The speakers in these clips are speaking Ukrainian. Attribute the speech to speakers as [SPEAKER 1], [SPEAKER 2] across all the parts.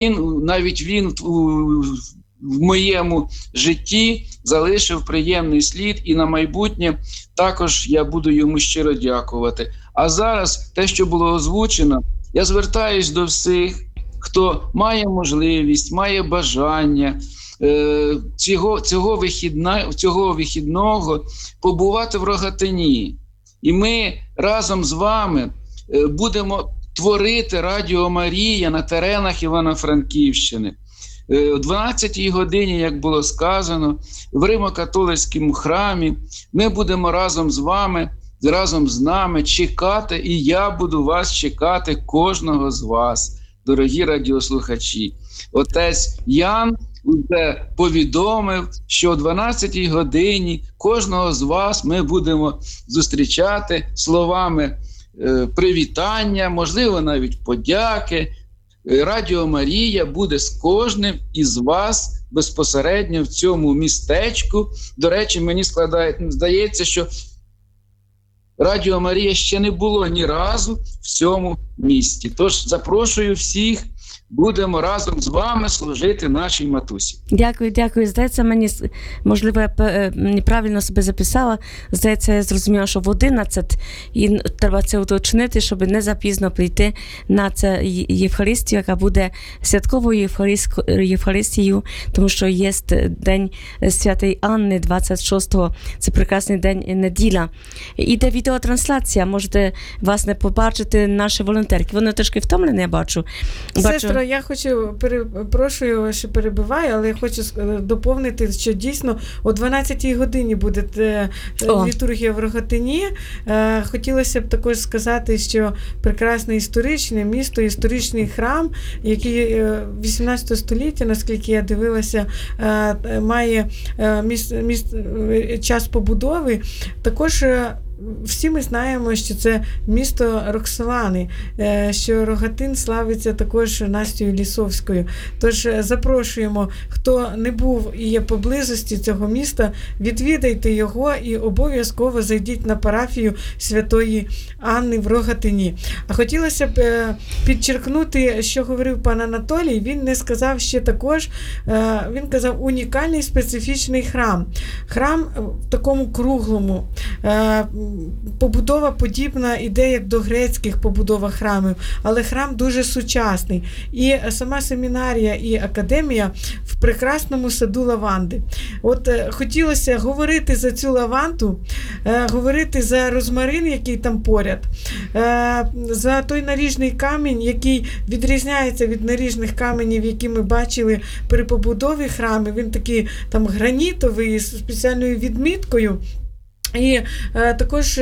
[SPEAKER 1] навіть він в моєму житті залишив приємний слід, і на майбутнє також я буду йому щиро дякувати. А зараз те, що було озвучено, я звертаюсь до всіх, хто має можливість, має бажання цього вихідного побувати в Рогатині. І ми разом з вами будемо творити Радіо Марія на теренах Івано-Франківщини. О 12-й годині, як було сказано, в Римо-католицькому храмі ми будемо разом з вами, разом з нами чекати, і я буду вас чекати, кожного з вас, дорогі радіослухачі. Отець Ян вже повідомив, що о 12-й годині кожного з вас ми будемо зустрічати словами привітання, можливо, навіть подяки. Радіо Марія буде з кожним із вас безпосередньо в цьому містечку. До речі, мені здається, що Радіо Марія ще не було ні разу в цьому місті. Тож запрошую всіх, будемо разом з вами служити нашій матусі.
[SPEAKER 2] Дякую. Здається, мені, можливо, я неправильно себе записала. Здається, я зрозуміла, що в 11, і треба це уточнити, щоб не запізно прийти на цю Євхаристію, яка буде святковою Євхаристією, тому що є День Святої Анни, 26-го, це прекрасний день, неділя. Іде відеотрансляція, можете, власне, побачити наші волонтерки. Вони трошки втомлені, я бачу.
[SPEAKER 3] Сестра, я хочу, перепрошую, що перебиваю, але я хочу доповнити, що дійсно о 12-й годині буде літургія в Рогатині. Хотілося б також сказати, що прекрасне історичне місто, історичний храм, який 18 століття, наскільки я дивилася, має час побудови, також всі ми знаємо, що це місто Роксолани, що Рогатин славиться також Настею Лісовською. Тож запрошуємо, хто не був і є поблизості цього міста, відвідайте його і обов'язково зайдіть на парафію Святої Анни в Рогатині. А хотілося б підчеркнути, що говорив пан Анатолій. Він не сказав ще також, він казав унікальний специфічний храм. Храм в такому круглому, побудова подібна іде, як до грецьких побудовах храмів, але храм дуже сучасний. І сама семінарія і академія в прекрасному саду лаванди. От хотілося говорити за цю лаванду, говорити за розмарин, який там поряд, за той наріжний камінь, який відрізняється від наріжних каменів, які ми бачили при побудові храму. Він такий там гранітовий, з спеціальною відміткою. І також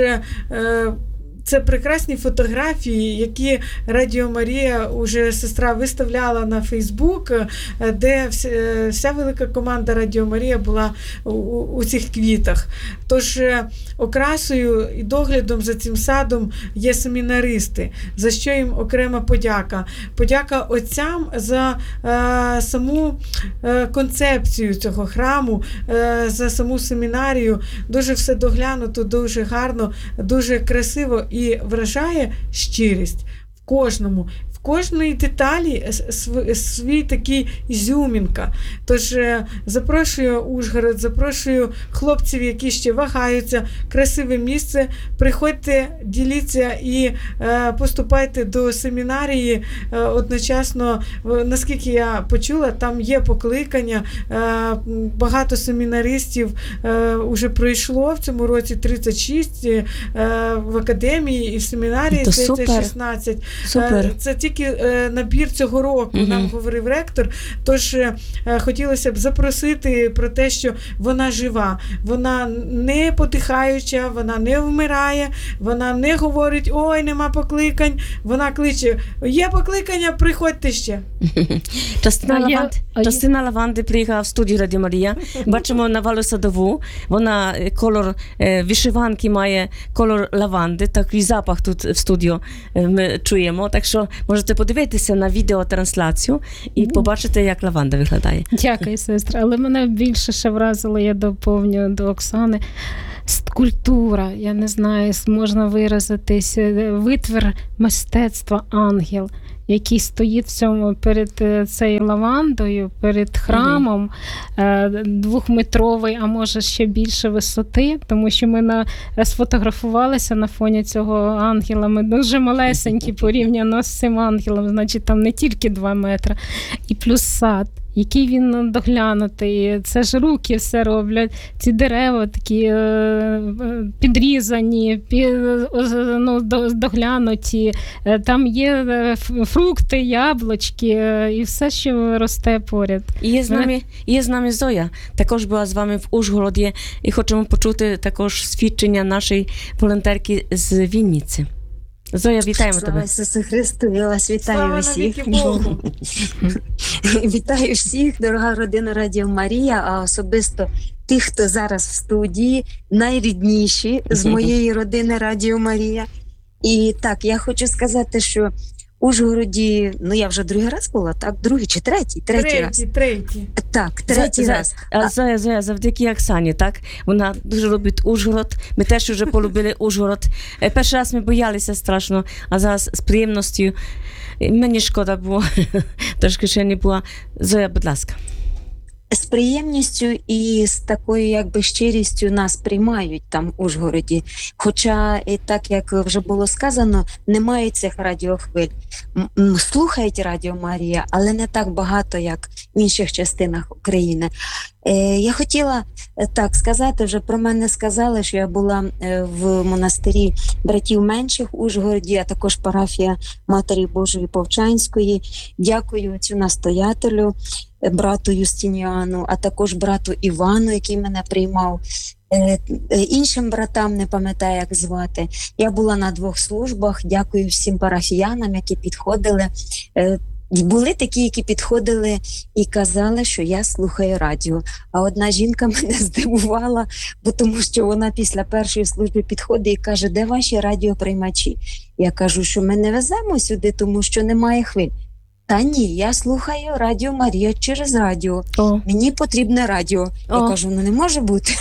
[SPEAKER 3] це прекрасні фотографії, які Радіо Марія уже сестра виставляла на Фейсбук, де вся велика команда Радіо Марія була у цих квітах. Тож окрасою і доглядом за цим садом є семінаристи, за що їм окрема подяка. Подяка отцям за саму концепцію цього храму, за саму семінарію. Дуже все доглянуто, дуже гарно, дуже красиво і вражає щирість в кожному. В кожної деталі свій такий ізюмінка. Тож запрошую Ужгород, запрошую хлопців, які ще вагаються, красиве місце. Приходьте, діліться і поступайте до семінарії. Одночасно, наскільки я почула, там є покликання. Багато семінаристів вже пройшло в цьому році, 36 в академії і в семінарії, це 16.
[SPEAKER 2] Супер.
[SPEAKER 3] Це тільки набір цього року, нам говорив ректор. Тож хотілося б запросити про те, що вона жива, вона не потихаюча, вона не вмирає, вона не говорить, ой, нема покликань, вона кличе, є покликання, приходьте ще.
[SPEAKER 2] Частина лаванди приїхала в студію Радіо Марія. Бачимо Навалу Садову, вона колор вишиванки має колор лаванди, такий запах тут в студію ми чуємо, так що можете подивитися на відеотрансляцію і побачити, як лаванда виглядає.
[SPEAKER 4] Дякую, сестра. Але мене більше ще вразило, я доповню до Оксани, скульптура, я не знаю, можна виразитись, витвір мистецтва «Ангел». який стоїть в цьому перед цією лавандою, перед храмом, 2-метровий, а може ще більше висоти, тому що ми сфотографувалися на фоні цього ангела. Ми дуже малесенькі порівняно з цим ангелом, значить там не тільки 2 метри. І плюс сад, який він доглянутий. Це ж руки все роблять. Ці дерева такі підрізані, доглянуті. Там є фрукти, яблучки і все, що росте поряд.
[SPEAKER 2] І є з нами Зоя. Також була з вами в Ужгороді. І хочемо почути також свідчення нашої волонтерки з Вінниці. Зоя, вітаємо тебе.
[SPEAKER 5] Слава Ісусу Христу, я вас вітаю всіх. Вітаю всіх, дорога родина Радіо Марія, а особисто тих, хто зараз в студії, найрідніші з моєї родини Радіо Марія. І так, я хочу сказати, що в Ужгороді, я вже другий раз була, так? Другий чи третій? Третій раз. Так, третій раз.
[SPEAKER 2] Зоя, завдяки Оксані, так? Вона дуже любить Ужгород. Ми теж вже полюбили Ужгород. Перший раз ми боялися страшно, а зараз з приємністю. Мені шкода було, трошки ще не було. Зоя, будь ласка.
[SPEAKER 5] З приємністю і з такою щирістю нас приймають там в Ужгороді. Хоча, і так як вже було сказано, немає цих радіохвиль. Слухають Радіо Марія, але не так багато, як в інших частинах України. Я хотіла так сказати, вже про мене сказали, що я була в монастирі братів менших в Ужгороді, а також парафія Матері Божої Повчанської. Дякую цю настоятелю, брату Юстиніану, а також брату Івану, який мене приймав. Іншим братам не пам'ятаю, як звати. Я була на 2 службах. Дякую всім парафіянам, які підходили. Були такі, які підходили і казали, що я слухаю радіо. А одна жінка мене здивувала, бо тому що вона після першої служби підходить і каже, де ваші радіоприймачі? Я кажу, що ми не веземо сюди, тому що немає хвиль. Та ні, я слухаю Радіо Марія через радіо. Мені потрібне радіо. Я кажу, не може бути.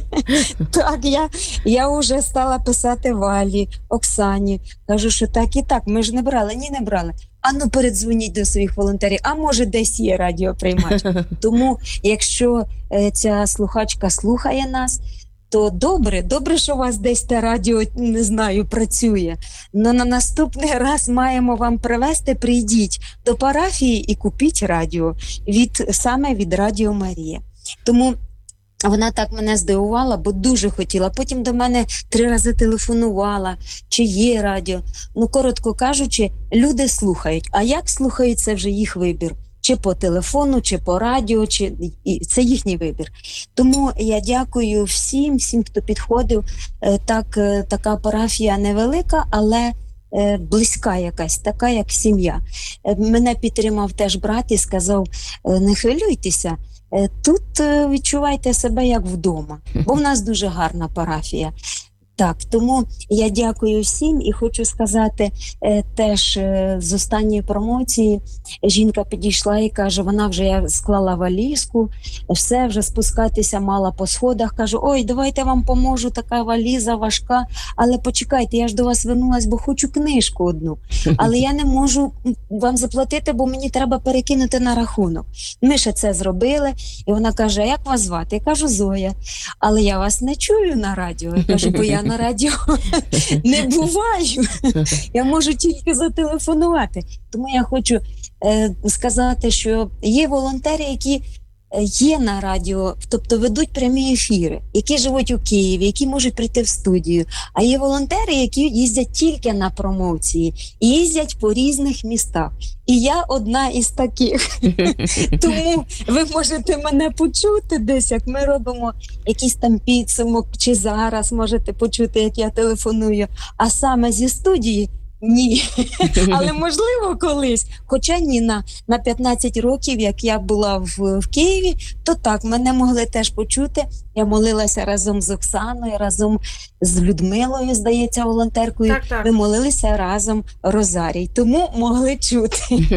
[SPEAKER 5] Так, я вже стала писати Валі, Оксані. Кажу, що так і так, ми ж не брали. Ні, не брали. Передзвоніть до своїх волонтерів, а може десь є радіоприймач. Тому, якщо ця слухачка слухає нас, то добре, що у вас десь те радіо, не знаю, працює. Но на наступний раз маємо вам привезти, прийдіть до парафії і купіть радіо саме від Радіо Марія. Тому вона так мене здивувала, бо дуже хотіла. Потім до мене 3 рази телефонувала, чи є радіо. Коротко кажучи, люди слухають. А як слухають, це вже їх вибір. Чи по телефону, чи по радіо, це їхній вибір. Тому я дякую всім, хто підходив. Така парафія невелика, але близька якась, така як сім'я. Мене підтримав теж брат і сказав, не хвилюйтеся, тут відчувайте себе як вдома, бо в нас дуже гарна парафія. Так, тому я дякую всім і хочу сказати теж з останньої промоції жінка підійшла і каже, вона вже я склала валізку, все, вже спускатися мала по сходах, кажу, ой, давайте я вам поможу, така валіза важка, але почекайте, я ж до вас вернулась, бо хочу книжку одну, але я не можу вам заплатити, бо мені треба перекинути на рахунок. Ми ще це зробили, і вона каже, а як вас звати? Я кажу, Зоя, але я вас не чую на радіо, я кажу, бо я на радіо не буваю. Я можу тільки зателефонувати. Тому я хочу сказати, що є волонтери, які є на радіо, тобто ведуть прямі ефіри, які живуть у Києві, які можуть прийти в студію. А є волонтери, які їздять тільки на промоції і їздять по різних містах. І я одна із таких. Тому ви можете мене почути десь, як ми робимо якийсь там підсумок, чи зараз можете почути, як я телефоную. А саме зі студії ні. Але можливо колись. Хоча ні, на 15 років, як я була в Києві, то так, мене могли теж почути. Я молилася разом з Оксаною, разом з Людмилою, здається, волонтеркою.
[SPEAKER 3] Так.
[SPEAKER 5] Ми молилися разом Розарій. Тому могли чути.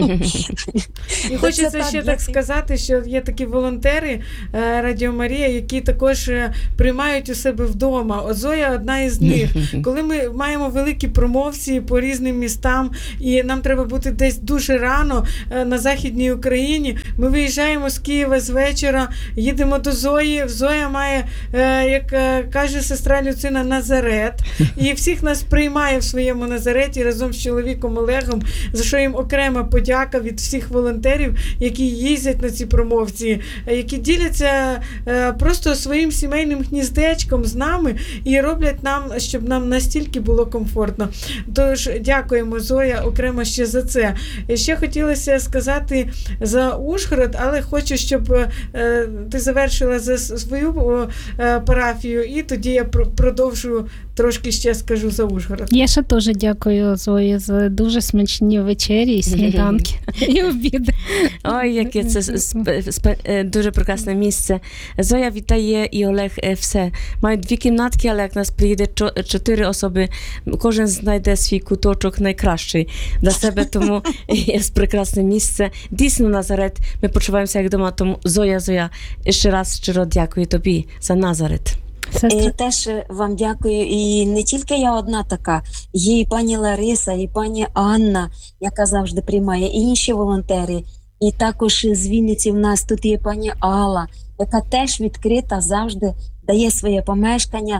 [SPEAKER 3] І хочеться ще так сказати, що є такі волонтери Радіо Марія, які також приймають у себе вдома. Зоя одна із них. Коли ми маємо великі промовції по різним різним містам, і нам треба бути десь дуже рано на Західній Україні. Ми виїжджаємо з Києва з вечора, їдемо до Зої. Зоя має, як каже сестра Люцина, Назарет. І всіх нас приймає в своєму Назареті разом з чоловіком Олегом, за що їм окрема подяка від всіх волонтерів, які їздять на ці промовці, які діляться просто своїм сімейним гніздечком з нами і роблять нам, щоб нам настільки було комфортно. Тож дякуємо, Зоя, окремо ще за це. Ще хотілося сказати за Ужгород, але хочу, щоб ти завершила за свою парафію, і тоді я продовжу, трошки ще скажу за Ужгород.
[SPEAKER 4] Я ще теж дякую Зої за дуже смачні вечері, і сніданки, і обіди.
[SPEAKER 2] Ой, яке це дуже прекрасне місце. Зоя вітає і Олег все. Мають 2 кімнатки, але як нас приїде 4 особи, кожен знайде свій куточок найкращий для себе, тому є прекрасне місце. Дійсно, Назарет, ми почуваємося як вдома, тому Зоя, ще раз щиро дякую тобі за Назарет.
[SPEAKER 5] Теж вам дякую. І не тільки я одна така. Є і пані Лариса, і пані Анна, яка завжди приймає, і інші волонтери. І також з Вінниці в нас тут є пані Алла, яка теж відкрита, завжди дає своє помешкання,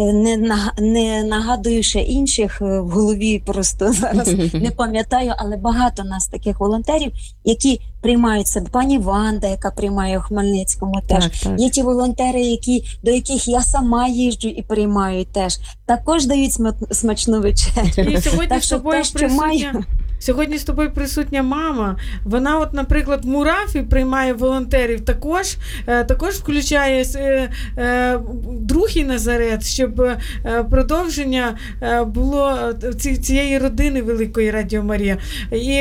[SPEAKER 5] не нагадую ще інших, в голові просто зараз не пам'ятаю, але багато нас таких волонтерів, які приймають себе. Пані Ванда, яка приймає у Хмельницькому теж.
[SPEAKER 2] Так.
[SPEAKER 5] Є ті волонтери, до яких я сама їжджу і приймаю теж. Також дають смачну вечерю.
[SPEAKER 3] І сьогодні
[SPEAKER 5] Так
[SPEAKER 3] з
[SPEAKER 5] що
[SPEAKER 3] тобою
[SPEAKER 5] те, що
[SPEAKER 3] присутня...
[SPEAKER 5] маю...
[SPEAKER 3] Сьогодні з тобою присутня мама. Вона, от, наприклад, в Мурафі приймає волонтерів, також включає другий Назарет, щоб продовження було цієї родини великої Радіо Марія. І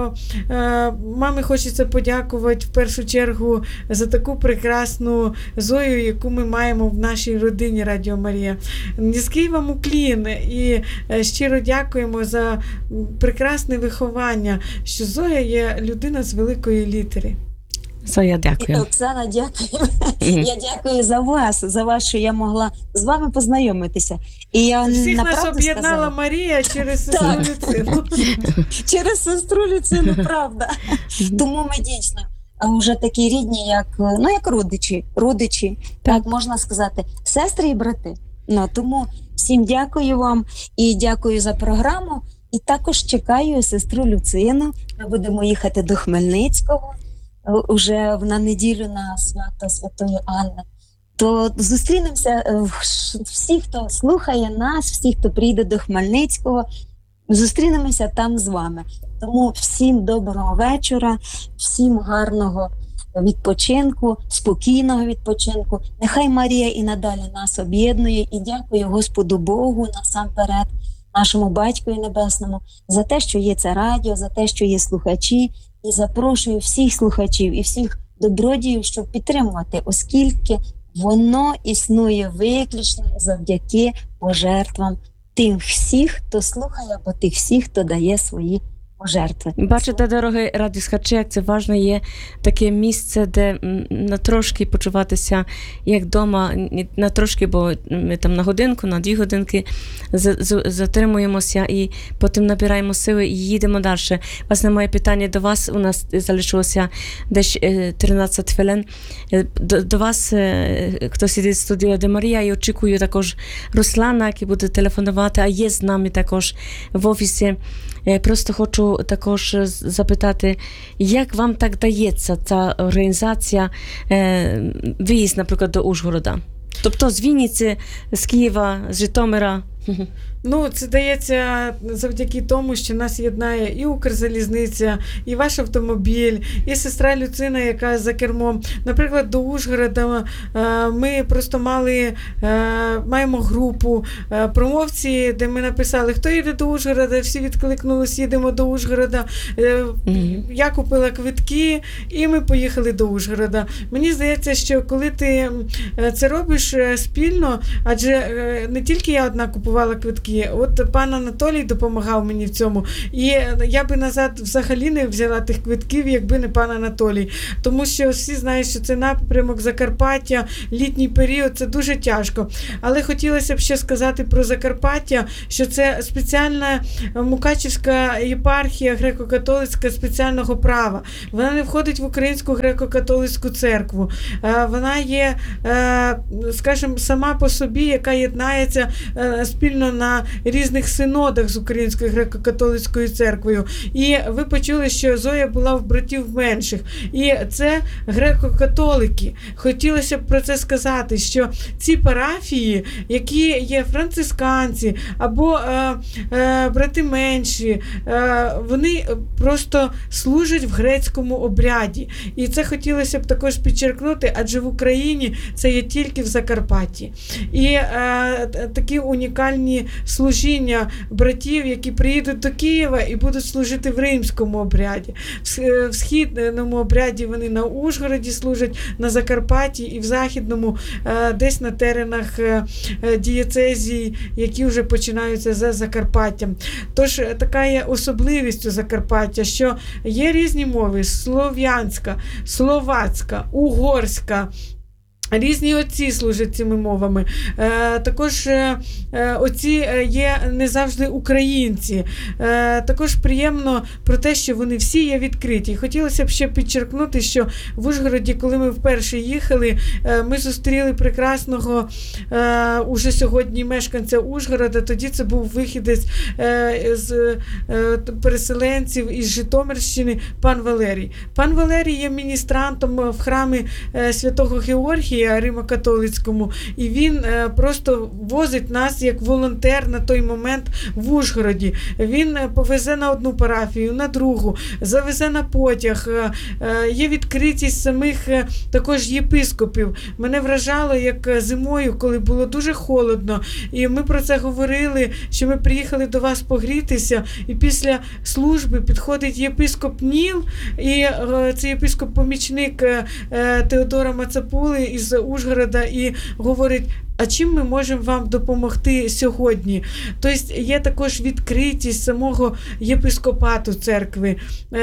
[SPEAKER 3] мамі хочеться подякувати в першу чергу за таку прекрасну Зою, яку ми маємо в нашій родині Радіо Марія. Низький вам уклін і щиро дякуємо за прекрасне виховання, що Зоя є людина з великої літери.
[SPEAKER 2] Зоя, дякую.
[SPEAKER 5] І Оксана, дякую. Я дякую за вас, що я могла з вами познайомитися. І я
[SPEAKER 3] всіх нас
[SPEAKER 5] направду
[SPEAKER 3] об'єднала
[SPEAKER 5] сказала...
[SPEAKER 3] Марія через сестру Люцину.
[SPEAKER 5] Через сестру Люцину, правда. Тому ми дійсно вже такі рідні, як родичі, так можна сказати, сестри і брати. Тому всім дякую вам і дякую за програму. І також чекаю сестру Люцину. Ми будемо їхати до Хмельницького уже на неділю на свято Святої Анни. То зустрінемося всі, хто слухає нас, всі, хто прийде до Хмельницького, зустрінемося там з вами. Тому всім доброго вечора, всім гарного відпочинку, спокійного відпочинку. Нехай Марія і надалі нас об'єднує. І дякую Господу Богу насамперед, нашому Батькові Небесному, за те, що є це радіо, за те, що є слухачі, і запрошую всіх слухачів і всіх добродіїв, щоб підтримувати, оскільки воно існує виключно завдяки пожертвам тим всіх, хто слухає, або тих всіх, хто дає свої пожертви.
[SPEAKER 2] Бачите, дорогі радіослухачі, як це важливо є таке місце, де на трошки почуватися як вдома, на трошки, бо ми там на годинку, на 2 годинки затримуємося і потім набираємо сили і їдемо далі. Власне, моє питання до вас, у нас залишилося десь 13 хвилин. До вас, хто сидить в студії Радіо Марія, і очікую також Руслана, який буде телефонувати, а є з нами також в офісі. Просто хочу також запитати, як вам так дається ця організація, виїзд, наприклад, до Ужгорода? Тобто з Вінниці, з Києва, з Житомира?
[SPEAKER 3] Це дається завдяки тому, що нас єднає і Укрзалізниця, і ваш автомобіль, і сестра Люцина, яка за кермом. Наприклад, до Ужгорода ми просто маємо групу промовці, де ми написали, хто їде до Ужгорода, всі відкликнулись, їдемо до Ужгорода. Я купила квитки, і ми поїхали до Ужгорода. Мені здається, що коли ти це робиш спільно, адже не тільки я одна купувала квитки, квітки. От пан Анатолій допомагав мені в цьому. І я би назад взагалі не взяла тих квитків, якби не пан Анатолій. Тому що всі знають, що це напрямок Закарпаття, літній період, це дуже тяжко. Але хотілося б ще сказати про Закарпаття, що це спеціальна Мукачівська єпархія греко-католицька спеціального права. Вона не входить в Українську греко-католицьку церкву. Вона є, скажімо, сама по собі, яка єднається спільно на різних синодах з Українською греко-католицькою церквою. І ви почули, що Зоя була в братів менших. І це греко-католики. Хотілося б про це сказати, що ці парафії, які є францисканці або брати менші, вони просто служать в грецькому обряді. І це хотілося б також підчеркнути, адже в Україні це є тільки в Закарпатті. І такі унікальні служіння братів, які приїдуть до Києва і будуть служити в римському обряді. В східному обряді вони на Ужгороді служать, на Закарпатті і в західному десь на теренах дієцезії, які вже починаються за Закарпаттям. Тож така є особливість у Закарпаття, що є різні мови: слов'янська, словацька, угорська. Різні отці служать цими мовами. Також отці є не завжди українці. Також приємно про те, що вони всі є відкриті. Хотілося б ще підчеркнути, що в Ужгороді, коли ми вперше їхали, ми зустріли прекрасного уже сьогодні мешканця Ужгорода. Тоді це був вихідець з переселенців із Житомирщини, пан Валерій. Пан Валерій є міністрантом в храмі Святого Георгія Римо-католицькому, і він просто возить нас як волонтер на той момент в Ужгороді. Він повезе на одну парафію, на другу, завезе на потяг. Є відкритість самих також єпископів. Мене вражало, як зимою, коли було дуже холодно, і ми про це говорили, що ми приїхали до вас погрітися, і після служби підходить єпископ Ніл, і це єпископ-помічник Теодора Мацапули із Ужгорода, і говорить: а чим ми можемо вам допомогти сьогодні? Тобто є також відкритість самого єпископату церкви.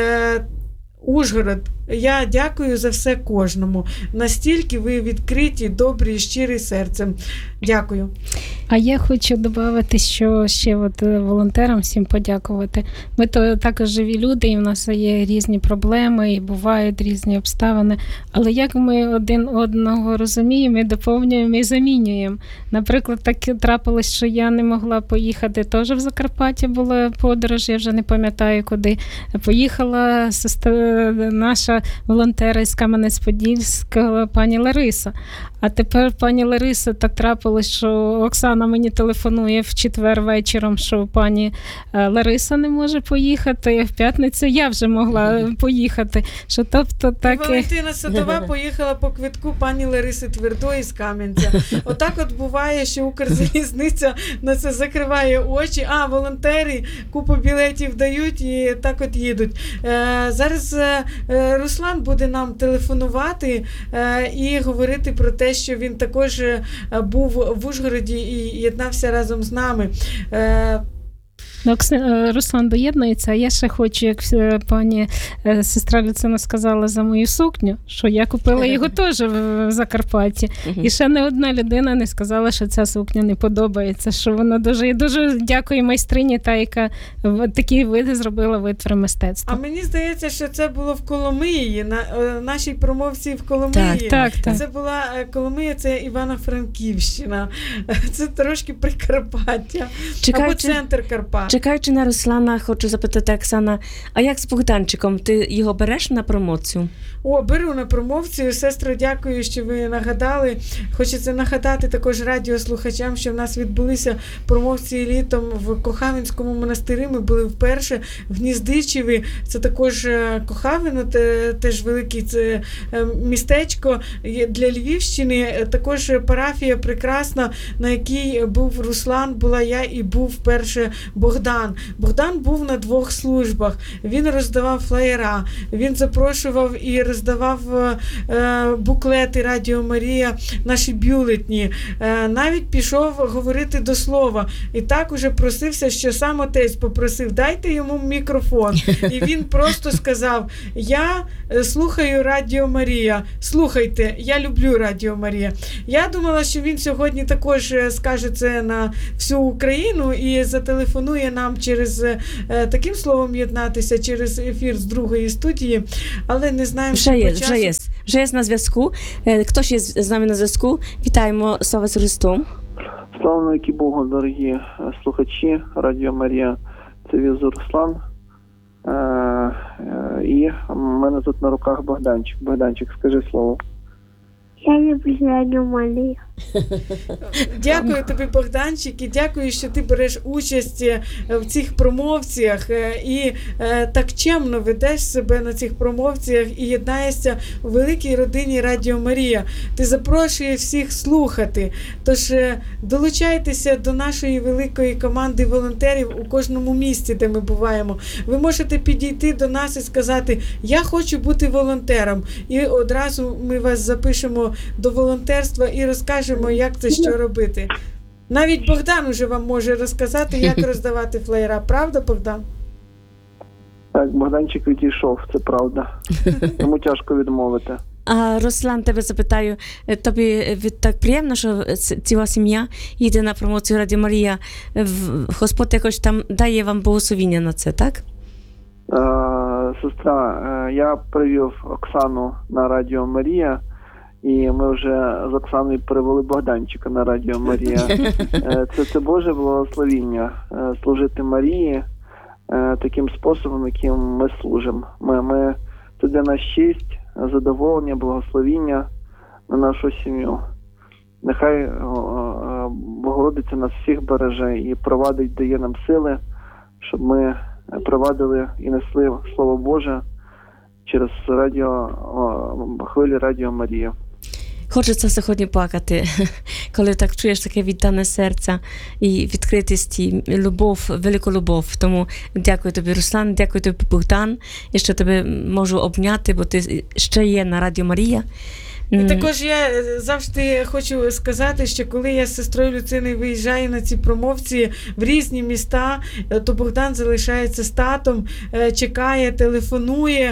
[SPEAKER 3] Ужгород, я дякую за все кожному. Настільки ви відкриті, добрі і щирі серцем. Дякую.
[SPEAKER 4] А я хочу додати, що ще волонтерам всім подякувати. Ми то також живі люди, і в нас є різні проблеми, і бувають різні обставини. Але як ми один одного розуміємо, і доповнюємо, і замінюємо. Наприклад, так трапилось, що я не могла поїхати. Теж в Закарпаття була подорож, я вже не пам'ятаю куди. Поїхала наша волонтера із Кам'янець-Подільського, пані Лариса. А тепер пані Лариса, так трапилось, що Оксана мені телефонує в четвер вечором, що пані Лариса не може поїхати, в п'ятницю я вже могла поїхати. Що, тобто, так...
[SPEAKER 3] І Валентина Садова поїхала по квитку пані Лариси Твердої з Кам'янця. Отак от буває, що Укрзалізниця на це закриває очі, волонтери купу білетів дають і так от їдуть. Зараз Руслан буде нам телефонувати і говорити про те, що він також був в Ужгороді і єднався разом з нами.
[SPEAKER 4] Руслан доєднується, а я ще хочу, як пані сестра Люцина сказала за мою сукню, що я купила його теж в Закарпатті. І ще не одна людина не сказала, що ця сукня не подобається, що вона дуже дякую майстрині, та, яка такі види зробила витвори мистецтва.
[SPEAKER 3] А мені здається, що це було в Коломиї, на нашій промовці в Коломиї.
[SPEAKER 4] Так.
[SPEAKER 3] Це була Коломия, це Івано-Франківщина. Це трошки Прикарпаття. Або центр Карпат.
[SPEAKER 2] Чекаючи на Руслана, хочу запитати, Оксана, а як з Богданчиком? Ти його береш на промоцію?
[SPEAKER 3] Беру на промоцію. Сестро, дякую, що ви нагадали. Хочеться нагадати також радіослухачам, що в нас відбулися промоції літом в Кохавинському монастирі. Ми були вперше в Гніздичеві. Це також Кохавино, теж велике це містечко для Львівщини. Також парафія прекрасна, на якій був Руслан, була я і був вперше Богдан. Богдан. Богдан був на 2 службах. Він роздавав флаєра, він запрошував і роздавав буклети Радіо Марія, наші бюлетні. Навіть пішов говорити до слова. І так уже просився, що сам отець попросив, дайте йому мікрофон. І він просто сказав, я слухаю Радіо Марія. Слухайте, я люблю Радіо Марія. Я думала, що він сьогодні також скаже це на всю Україну і зателефонує нам через таким словом єднатися, через ефір з другої студії, але не знаємо, що по часу...
[SPEAKER 2] Вже є на зв'язку. Хтось є з нами на зв'язку. Вітаємо, слава Ісусу Христу.
[SPEAKER 6] Слава навіки Богу, дорогі слухачі Радіо Марія. Це Візор Руслан. І в мене тут на руках Богданчик. Богданчик, скажи слово.
[SPEAKER 7] Я люблю Радіо Марію.
[SPEAKER 3] Дякую тобі, Богданчик, і дякую, що ти береш участь в цих промовціях і так чемно ведеш себе на цих промовціях і єднаєшся у великій родині Радіо Марія. Ти запрошуєш всіх слухати. Тож долучайтеся до нашої великої команди волонтерів у кожному місті, де ми буваємо. Ви можете підійти до нас і сказати, я хочу бути волонтером. І одразу ми вас запишемо до волонтерства і розкажемо, як це, що робити. Навіть Богдан уже вам може розказати, як роздавати флаєра. Правда, Богдан?
[SPEAKER 6] Так, Богданчик відійшов, це правда. Тому тяжко відмовити.
[SPEAKER 2] А Руслан, тебе запитаю, тобі так приємно, що ціла сім'я їде на промоцію Радіо Марія. Господь якось там дає вам благословіння на це, так?
[SPEAKER 6] Сестра, я привів Оксану на Радіо Марія, і ми вже з Оксаною привели Богданчика на Радіо Марія. Це Боже благословіння служити Марії таким способом, яким ми служимо. Це для нас честь, задоволення, благословіння на нашу сім'ю. Нехай Богородиця нас всіх береже і провадить, дає нам сили, щоб ми провадили і несли Слово Боже через хвилі Радіо Марія.
[SPEAKER 2] Хочеться сьогодні плакати, коли так чуєш таке віддане серце і відкритість, і любов, велику любов. Тому дякую тобі, Руслан, дякую тобі, Богдан, і що тебе можу обняти, бо ти ще є на Радіо Марія.
[SPEAKER 3] І також я завжди хочу сказати, що коли я з сестрою Люциною виїжджаю на ці промовці в різні міста, то Богдан залишається з татом, чекає, телефонує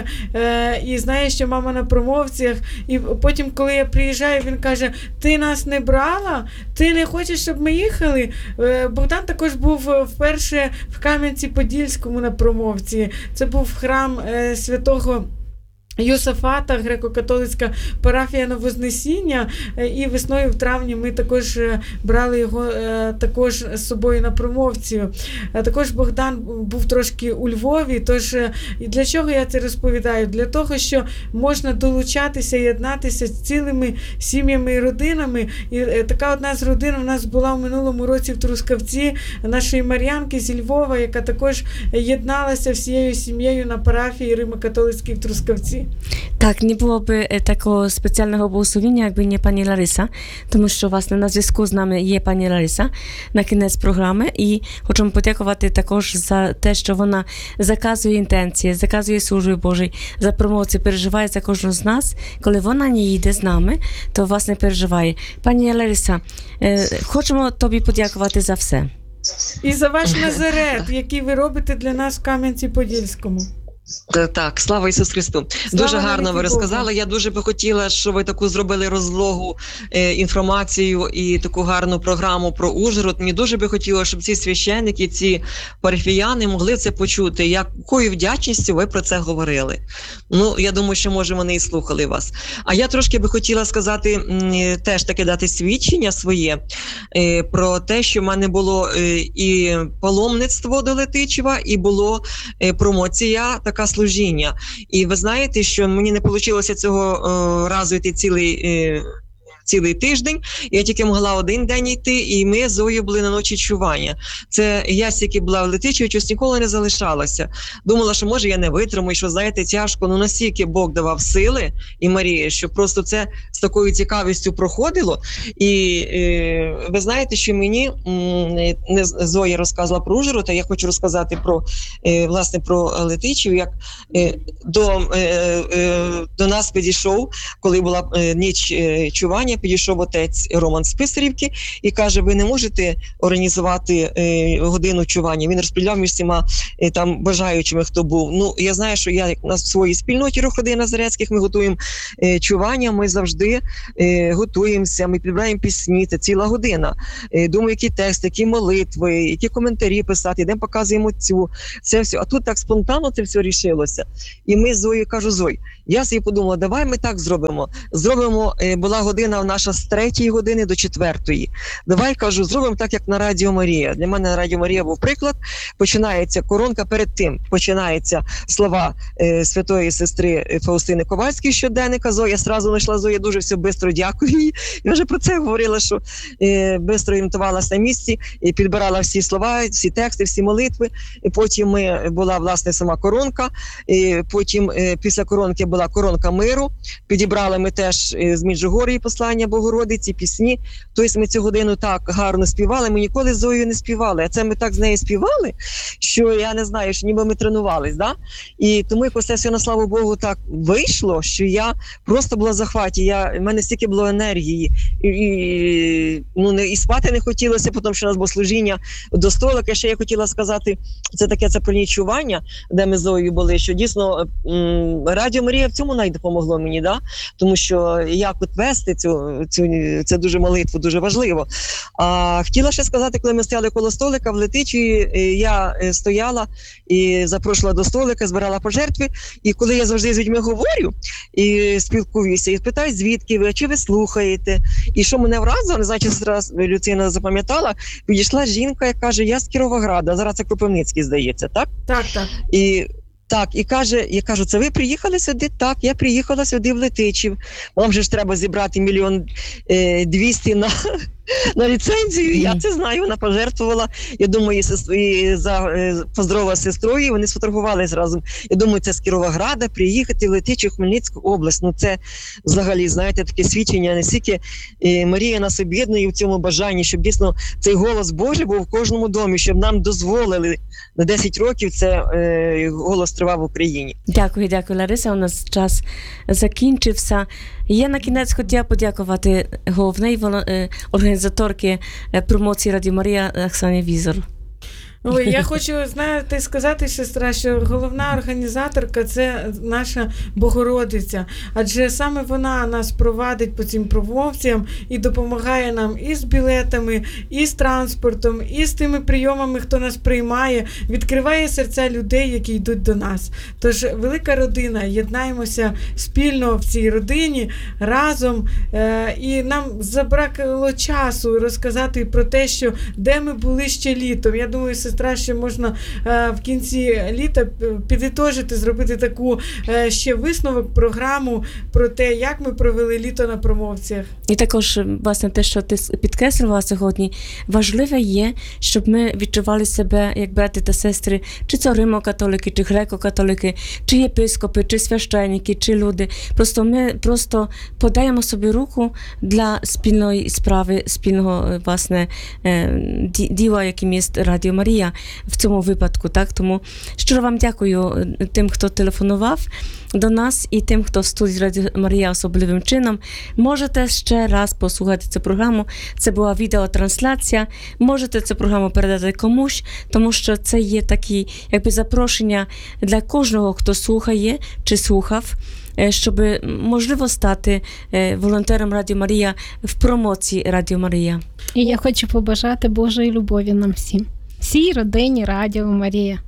[SPEAKER 3] і знає, що мама на промовціях. І потім, коли я приїжджаю, він каже, ти нас не брала? Ти не хочеш, щоб ми їхали? Богдан також був вперше в Кам'янці-Подільському на промовці. Це був храм святого Йосафата, греко-католицька парафія Новознесіння, і весною в травні ми також брали його також з собою на промовцію. Також Богдан був трошки у Львові, тож для чого я це розповідаю? Для того, що можна долучатися, єднатися з цілими сім'ями і родинами. І така одна з родин у нас була в минулому році в Трускавці, нашої Мар'янки зі Львова, яка також єдналася всією сім'єю на парафії Римо-католицькій в Трускавці.
[SPEAKER 2] Так, не було б такого спеціального благословення, якби не пані Лариса, тому що, власне, на зв'язку з нами є пані Лариса на кінець програми, і хочемо подякувати також за те, що вона заказує інтенції, заказує службу Божій, за промовці, переживає за кожного з нас. Коли вона не їде з нами, то, власне, переживає. Пані Лариса, хочемо тобі подякувати за все.
[SPEAKER 3] І за ваш Назарет, який ви робите для нас в Кам'янці-Подільському.
[SPEAKER 8] Так, слава Ісусу Христу. Дуже гарно ви розказали. Я дуже би хотіла, щоб ви таку зробили розлогу інформацію і таку гарну програму про Ужгород. Мені дуже би хотілося, щоб ці священники, ці парафіяни могли це почути. Якою вдячністю ви про це говорили. Ну, я думаю, що, може, вони і слухали вас. А я трошки би хотіла сказати, теж таки дати свідчення своє про те, що в мене було і паломництво до Летичева, і було промоція, така служіння. І ви знаєте, що мені не вийшло цього разу йти цілий тиждень, я тільки могла один день йти, і ми з Зоєю були на ночі чування. Це я стільки була в Летичеві, щось ніколи не залишалася. Думала, що може я не витримую, що, знаєте, тяжко, настільки Бог давав сили і Марії, що просто це з такою цікавістю проходило. І ви знаєте, що мені Зоя розказала про Ужгород, а я хочу розказати про, власне, про Летичів, як до нас підійшов, коли була ніч чування, підійшов отець Роман з Писарівки і каже, ви не можете організувати годину чування. Він розподіляв між всіма там бажаючими, хто був. Ну, я знаю, що я на своїй спільноті Руходи Назарецьких, ми готуємо чування, ми завжди готуємося, ми підбираємо пісні, це ціла година. Думаю, які тексти, які молитви, які коментарі писати, йдемо показуємо це все. А тут так спонтанно це все рішилося. І ми з Зоєю, кажу, Зой, я собі подумала, давай ми так зробимо. Була година наша з 3 години до 4. Давай, кажу, зробимо так, як на Радіо Марія. Для мене на Радіо Марія був приклад. Починається коронка, перед тим починаються слова святої сестри Фаустини Ковальської щоденника. Зоя сразу знайшла, Зоя дуже все швидко, дякую їй. Я вже про це говорила, що швидко орієнтувалася на місці, і підбирала всі слова, всі тексти, всі молитви. І потім була, власне, сама коронка. І потім після коронки була коронка миру. Підібрали ми теж з Меджугорії послання Богородиці, пісні. Тобто ми цю годину так гарно співали. Ми ніколи з Зоєю не співали. А це ми так з нею співали, що я не знаю, що ніби ми тренувались. Да? І тому якось це все, на славу Богу, так вийшло, що я просто була в захваті. В мене стільки було енергії. І спати не хотілося, тому що у нас було служіння до столика. Ще я хотіла сказати, це про нічування, де ми з Зоєю були, що дійсно Радіо Марія в цьому навіть допомогло мені, да? Тому що як от вести це дуже молитву, дуже важливо. А хотіла ще сказати, коли ми стояли коло столика в Летичі, я стояла і запрошувала до столика, збирала пожертви, і коли я завжди з людьми говорю і спілкуюся, і питаю, звідки ви, чи ви слухаєте, і що мене вразило, не знаю, чи сестра Люцина запам'ятала, підійшла жінка, яка каже, я з Кіровограда, зараз це Кропивницький, здається, так?
[SPEAKER 3] Так.
[SPEAKER 8] І каже, я кажу, це ви приїхали сюди? Так, я приїхала сюди в Летичів. Вам же ж треба зібрати 1 200 000 на ліцензію. Я це знаю, вона пожертвувала. Я думаю, поздоровила з сестрою, вони сфотографувались разом. Я думаю, це з Кіровограда приїхати в Летичів, Хмельницьку область. Ну це взагалі, знаєте, таке свідчення, настільки Марія нас об'єднує в цьому бажанні, щоб дійсно цей голос Божий був в кожному домі, щоб нам дозволили на 10 років це голос тривав в Україні.
[SPEAKER 2] Дякую, Лариса. У нас час закінчився. Я на кінець хотіла подякувати головній організаторки промоції Радіо Марія Оксані Візор.
[SPEAKER 3] Ой, я хочу, знаєте, сказати, сестра, що головна організаторка – це наша Богородиця. Адже саме вона нас провадить по цим промоціям і допомагає нам і з білетами, і з транспортом, і з тими прийомами, хто нас приймає, відкриває серця людей, які йдуть до нас. Тож, велика родина, єднаємося спільно в цій родині, разом. І нам забракло часу розказати про те, що де ми були ще літом. Я думаю, сестра, ще можна в кінці літа підітожити, зробити таку ще висновок, програму про те, як ми провели літо на промовціях.
[SPEAKER 2] І також, власне, те, що ти підкреслювала сьогодні, важливе є, щоб ми відчували себе як брати та сестри, чи це римо-католики, чи греко-католики, чи єпископи, чи священники, чи люди. Просто ми подаємо собі руку для спільної справи, спільного, власне, діла, яким є Радіо Марія в цьому випадку. Так? Тому щиро вам дякую тим, хто телефонував до нас, і тим, хто в студії Радіо Марія особливим чином. Можете ще раз послухати цю програму. Це була відеотрансляція. Можете цю програму передати комусь, тому що це є такі, якби, запрошення для кожного, хто слухає чи слухав, щоб можливо стати волонтером Радіо Марія в промоції Радіо Марія.
[SPEAKER 4] І я хочу побажати Божої любові нам всім. Всій родині Радіо Марія.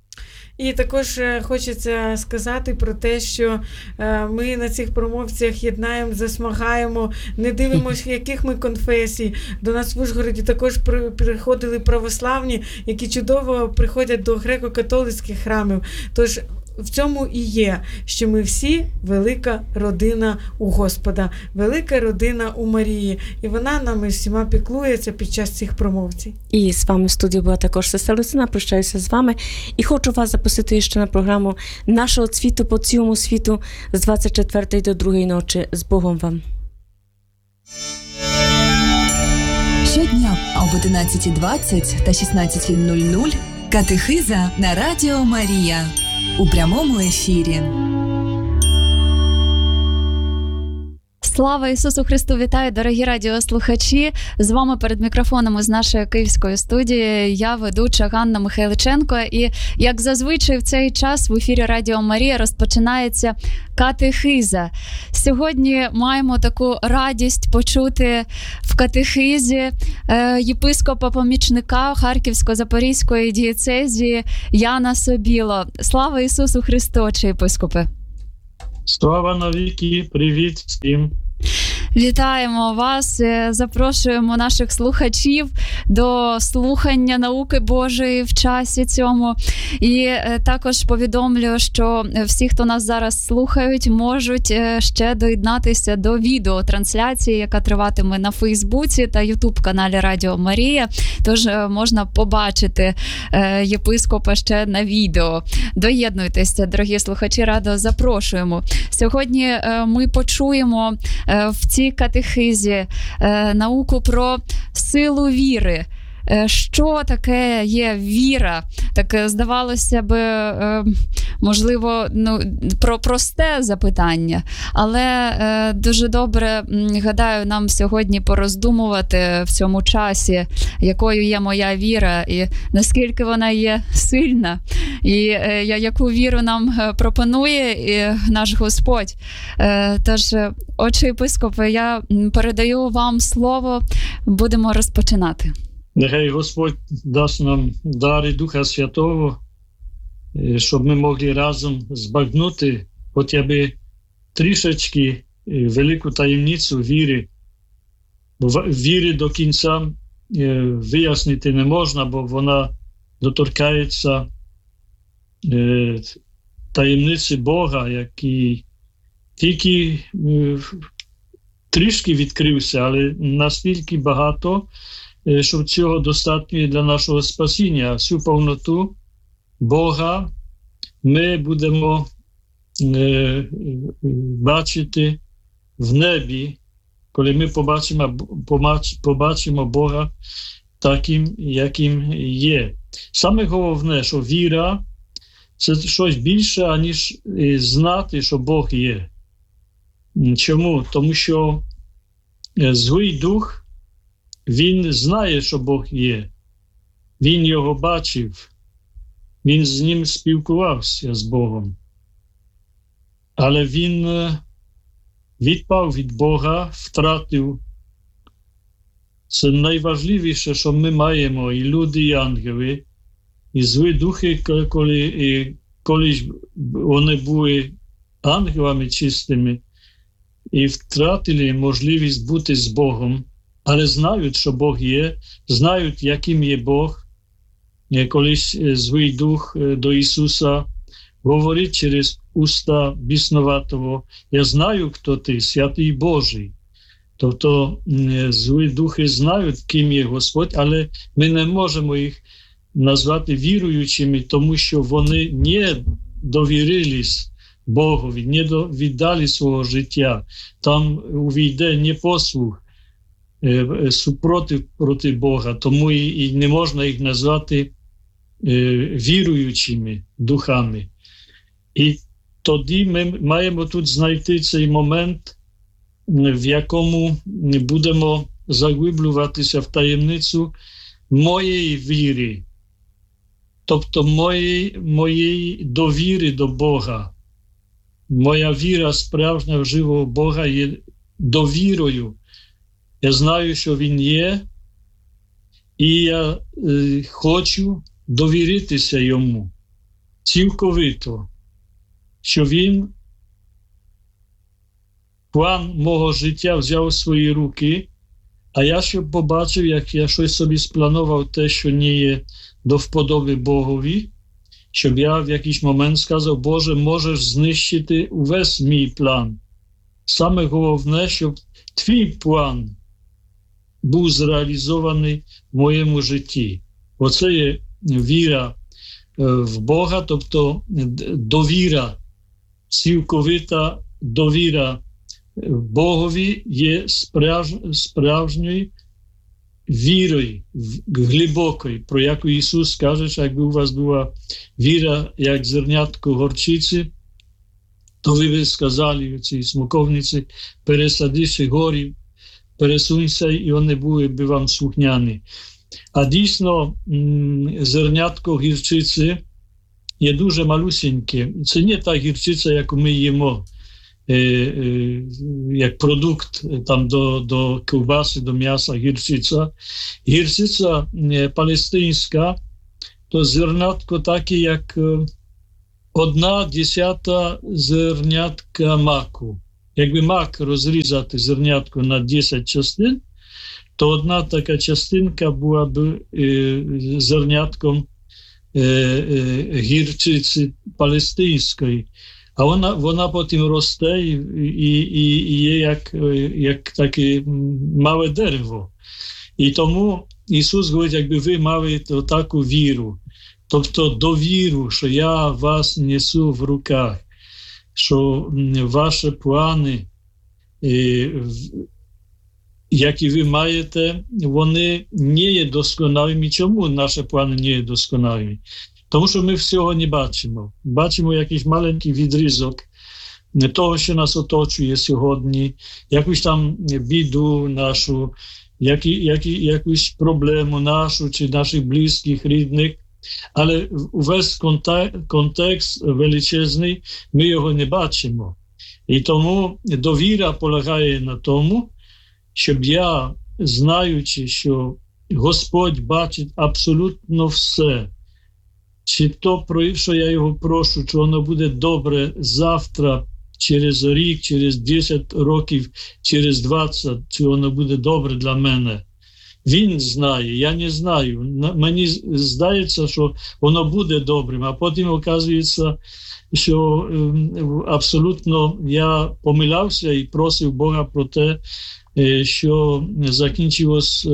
[SPEAKER 3] І також хочеться сказати про те, що ми на цих промовціях єднаємо, засмагаємо, не дивимося, яких ми конфесій. До нас в Ужгороді також приходили православні, які чудово приходять до греко-католицьких храмів. Тож в цьому і є, що ми всі велика родина у Господа, велика родина у Марії. І вона нами всіма піклується під час цих промовцій.
[SPEAKER 2] І з вами в студії була також сестра Люцина. Прощаюся з вами. І хочу вас запросити ще на програму нашого цвіту по цілому світу з 24 до 2 ночі. З Богом вам.
[SPEAKER 9] Щодня об 11:20 та 16:00 катехиза на Радіо Марія у прямому ефірі.
[SPEAKER 10] Слава Ісусу Христу! Вітаю, дорогі радіослухачі! З вами перед мікрофоном з нашої київської студії я, ведуча Ганна Михайличенко. І, як зазвичай, в цей час в ефірі Радіо Марія розпочинається катехиза. Сьогодні маємо таку радість почути в катехизі єпископа-помічника Харківсько-Запорізької дієцезії Яна Собіло. Слава Ісусу Христу, отче єпископе!
[SPEAKER 11] Слава навіки, привіт всім!
[SPEAKER 10] Вітаємо вас, запрошуємо наших слухачів до слухання науки Божої в часі цьому. І також повідомлю, що всі, хто нас зараз слухають, можуть ще доєднатися до відеотрансляції, яка триватиме на Фейсбуці та Ютуб-каналі Радіо Марія. Тож можна побачити єпископа ще на відео. Доєднуйтеся, дорогі слухачі, радо запрошуємо. Сьогодні ми почуємо в цій катехизі науку про силу віри. Що таке є віра? Так, здавалося б, можливо, про просте запитання, але дуже добре, гадаю, нам сьогодні пороздумувати в цьому часі, якою є моя віра і наскільки вона є сильна, і яку віру нам пропонує наш Господь. Тож, отче єпископе, я передаю вам слово, будемо розпочинати.
[SPEAKER 11] Нехай Господь дасть нам дари Духа Святого, щоб ми могли разом збагнути хоча б трішечки велику таємницю віри. Бо віри до кінця вияснити не можна, бо вона доторкається таємниці Бога, який тільки трішки відкрився, але настільки багато, що цього достатньо для нашого спасіння. Всю повноту Бога ми будемо бачити в небі, коли ми побачимо Бога таким, яким є. Саме головне, що віра – це щось більше, аніж знати, що Бог є. Чому? Тому що злий дух, він знає, що Бог є. Він його бачив. Він з ним спілкувався, з Богом. Але він відпав від Бога, втратив. Це найважливіше, що ми маємо, і люди, і ангели. І злі духи, коли вони були ангелами чистими, і втратили можливість бути з Богом, але знають, що Бог є, знають, яким є Бог. Колись злий дух до Ісуса говорить через уста біснуватого: «Я знаю, хто ти, святий Божий». Тобто злі духи знають, ким є Господь, але ми не можемо їх назвати віруючими, тому що вони не довірились Богові, не віддали свого життя. Там увійде непослух, супротив проти Бога, тому і не можна їх назвати віруючими духами. І тоді ми маємо тут знайти цей момент, в якому будемо заглиблюватися в таємницю моєї віри, тобто моєї довіри до Бога. Моя віра справжня в живого Бога є довірою. Я знаю, що Він є, і я хочу довіритися Йому цілковито, що Він план мого життя взяв у свої руки, а я ще побачив, як я щось собі спланував те, що не є до вподоби Богові, щоб я в якийсь момент сказав: Боже, можеш знищити увесь мій план. Саме головне, щоб твій план був зреалізований в моєму житті. Оце є віра в Бога, тобто довіра, цілковита довіра Богові є справжньою вірою глибокою, про яку Ісус каже, що якби у вас була віра, як зернятко горчиці, то ви б сказали цій смоковниці, пересадися горі, пересунься, і вони були б вам слухняні. А дійсно, зернятко гірчиці є дуже малюсеньке. Це не та гірчиця, яку ми їмо, як продукт там до ковбаси, до м'яса, гірчиця. Гірчиця палестинська, то зернятко таке, як 1/10 зернятка маку. Якби мак розрізати зернятко на 10 частин, то одна така частинка була б зернятком гірчиці палестинської. А вона потім росте і є як таке мале дерево. І тому Ісус говорить, якби ви мали таку віру, тобто довіру, що я вас несу в руках, що ваші плани, які ви маєте, вони не є досконалими. Чому наші плани не є досконалими? Тому що ми всього не бачимо. Бачимо якийсь маленький відрізок того, що нас оточує сьогодні, якусь там біду нашу, якусь проблему нашу чи наших близьких, рідних. Але увесь контекст величезний, ми його не бачимо. І тому довіра полягає на тому, щоб я, знаючи, що Господь бачить абсолютно все, чи то, про що я його прошу, чи воно буде добре завтра, через рік, через 10 років, через 20, чи воно буде добре для мене. Він знає, я не знаю. Мені здається, що воно буде добрим, а потім оказується, що абсолютно я помилявся і просив Бога про те, що закінчилось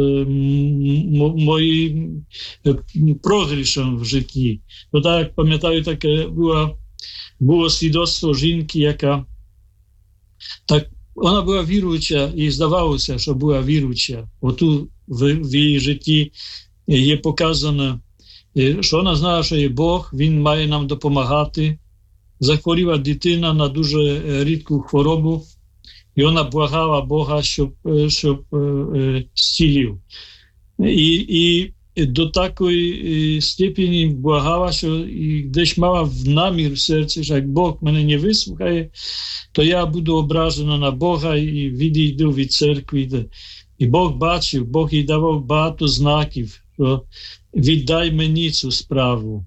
[SPEAKER 11] моїм прогрішем в житті. То так, пам'ятаю, таке було свідоцтво жінки, яка так, вона була віруюча і здавалося, що була віруюча. Отут в її житті є показано, що вона знає, що є Бог, Він має нам допомагати. Захворіла дитина на дуже рідку хворобу, і вона благала Бога, щоб зцілив. І до такої степені благала, що десь мала в намір в серці, що як Бог мене не вислухає, то я буду ображена на Бога і відійду від церкви. І Бог бачив, Бог їй давав багато знаків, що віддай мені цю справу,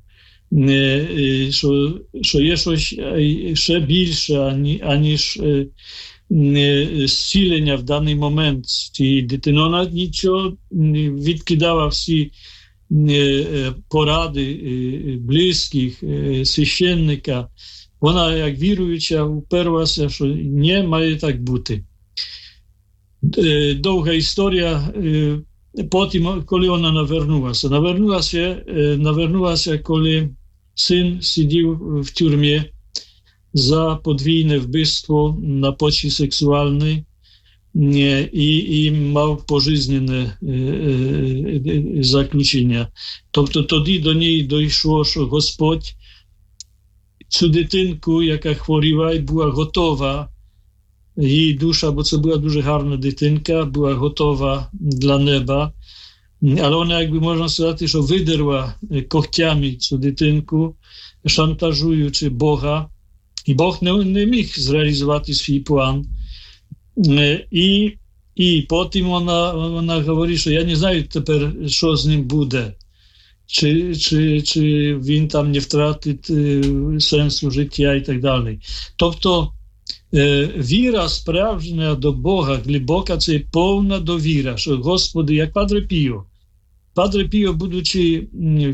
[SPEAKER 11] що є щось ще більше, аніж зцілення в даний момент цієї дитини. Вона нічого не відкидала, всі поради близьких, священника. Вона, як віруюча, уперлася, що не має так бути. Довга історія. Потім, коли вона навернулася, коли син сидів в тюрмі за подвійне вбивство на почві сексуальної і мав пожизненне заключення. Тобто тоді до неї дійшло, що Господь цю дитинку, яка хворіла і була готова, її душа, бо це була дуже гарна дитинка, була готова для неба, але вона, якби можна сказати, що видерла когтями цю дитинку, шантажуючи Бога, і Бог не міг зреалізувати свій план. І потім вона говорить, що я не знаю тепер, що з ним буде. Чи він там не втратить сенсу життя і так далі. Тобто віра справжня до Бога, глибока, це повна довіра, що Господи, як Падре Піо. Падре Піо, будучи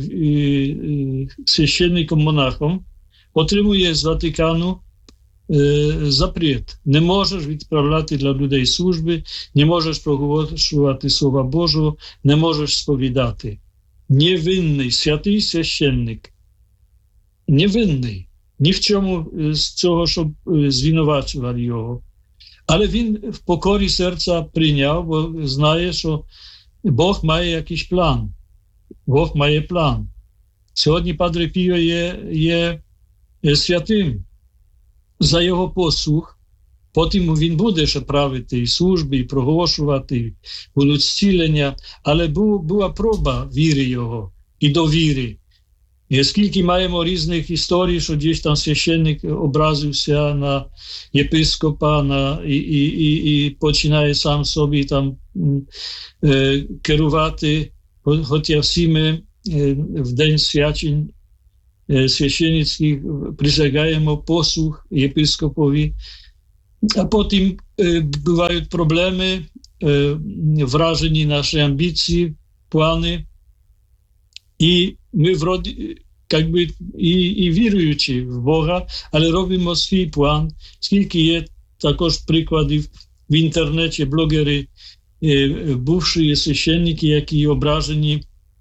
[SPEAKER 11] священником-монахом, отримує з Ватикану запрет. Не можеш відправляти для людей служби, не можеш проголошувати Слова Божого, не можеш сповідати. Невинний, святий священник. Невинний. Ні в чому з цього, щоб звинувачували його. Але він в покорі серця прийняв, бо знає, що Бог має якийсь план. Бог має план. Сьогодні Падре Піо є святим. За його послух, потім він буде ще правити і служби, і проголошувати, будуть зцілення, але була проба віри його і довіри. І скільки маємо різних історій, що десь там священник образився на єпископа і починає сам собі там керувати, хоча всі ми в день свячень священницьких присягаємо послух єпископові, а потім бувають проблеми, вражені наші амбіції, плани, і ми вроді, якби і віруючи в Бога, але робимо свій план. Скільки є також прикладів в інтернеті, блогери, бувші священники, які ображені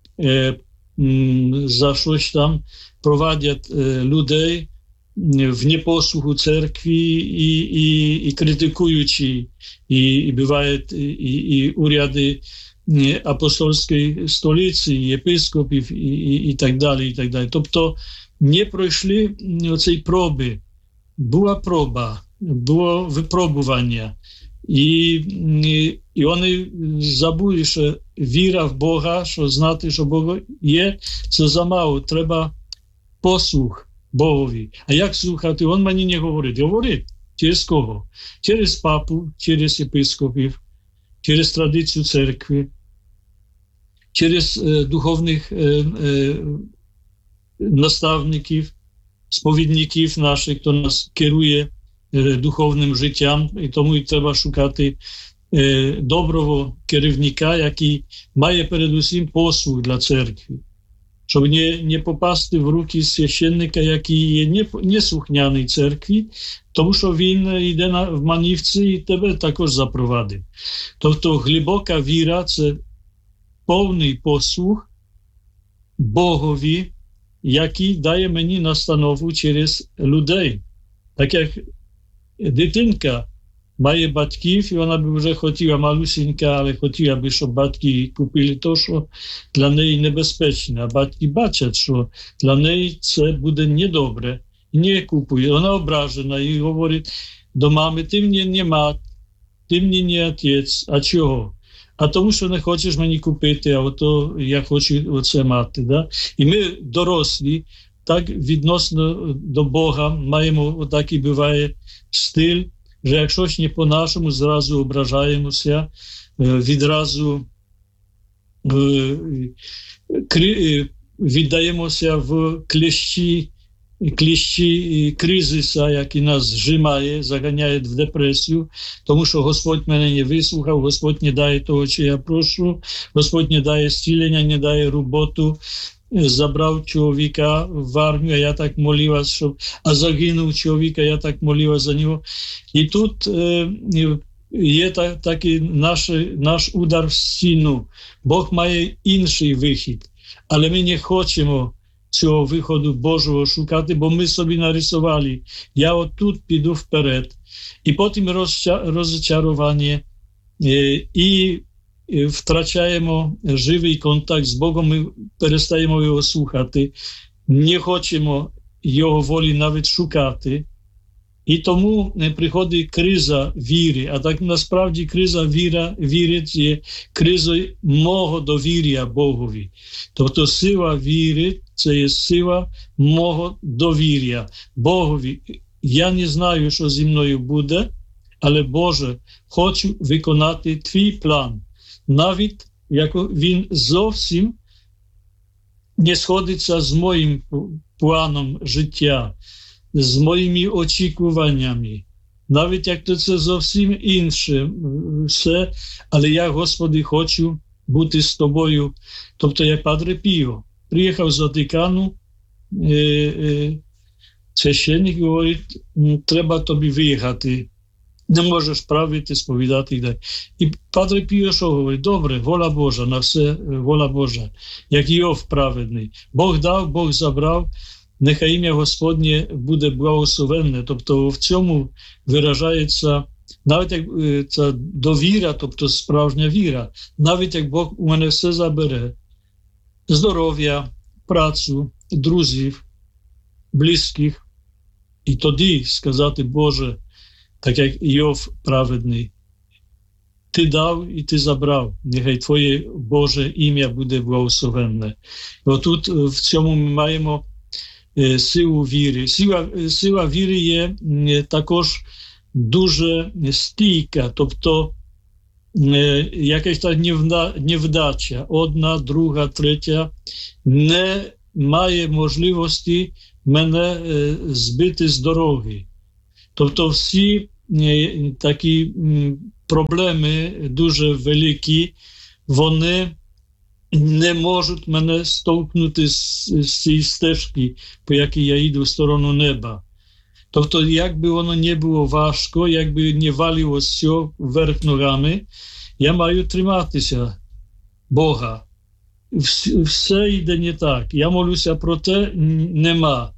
[SPEAKER 11] за щось там, провадять людей в непослуху церкві і критикуючи, і бувають і уряди апостольської столиці, єпископів і так далі, і так далі. Тобто не пройшли оцей проби. Була проба, було випробування. І вони забули, що віра в Бога, що знати, що Бог є, це замало. Треба послух Богові. А як слухати? Він мені не говорить. Говорить через кого? Через папу, через єпископів, через традицію церкви, через духовних наставників, сповідників наших, хто нас керує духовним життям, і тому і треба шукати доброго керівника, який має передусім послух для церкви, щоб не попасти в руки священника, який є неслухняний церкві, тому що він йде в манівці і тебе також запровадить. Тобто глибока віра – це повний послух Богові, який дає мені настанову через людей. Так як дитинка має батьків, і вона б вже хотіла, малюсінька, але хотіла б, щоб батьки купили те, що для неї небезпечне. А батьки бачать, що для неї це буде недобре. І не купує. Вона ображена і говорить до мами: ти мені не мать, ти мені не отець. А чого? А тому, що не хочеш мені купити, а ото я хочу оце мати. Да? І ми, дорослі, так відносно до Бога маємо, отакий буває стиль, що якщо ж не по-нашому, зразу ображаємося, відразу віддаємося в кліщі кризиса, який нас зжимає, заганяє в депресію, тому що Господь мене не вислухав, Господь не дає того, що я прошу, Господь не дає зцілення, не дає роботу, забрав чоловіка в армію, а я так молилась, а загинув чоловіка, я так молилась за нього. І тут є такий наш удар в стіну. Бог має інший вихід, але ми не хочемо цього виходу Божого шукати, бо ми собі нарисували: я отут піду вперед. І потім розчарування, і втрачаємо живий контакт з Богом, ми перестаємо його слухати, не хочемо його волі навіть шукати. І тому приходить криза віри. А так насправді криза віри є кризою мого довір'я Богові. Тобто сила віри – це є сила мого довір'я Богові. Я не знаю, що зі мною буде, але, Боже, хочу виконати твій план. Навіть як він зовсім не сходиться з моїм планом життя, з моїми очікуваннями. Навіть як то це зовсім інше все, але я, Господи, хочу бути з Тобою. Тобто, як Падре Піо приїхав з Ватикану, священник говорить: треба тобі виїхати, не можеш правити, сповідати і далі. І Падре Піо що говорить? Добре, воля Божа, на все воля Божа, як Йов праведний. Бог дав, Бог забрав, нехай ім'я Господнє буде благословенне. Тобто в цьому виражається навіть як ця довіра, тобто справжня віра, навіть як Бог у мене все забере, здоров'я, працю, друзів, близьких, і тоді сказати, Боже, так як Йов праведний, Ти дав і Ти забрав, нехай Твоє Боже ім'я буде благословенне. І отут в цьому ми маємо силу віри. Сила віри є також дуже стійка, тобто якась та невдача, одна, друга, третя, не має можливості мене збити з дороги. Тобто всі такі проблеми дуже великі, вони не можуть мене стовкнути з цієї стежки, по якій я йду в сторону неба. Тобто, якби воно не було важко, якби не валило все вверх ногами, я маю триматися Бога. Все йде не так. Я молюся про те, нема.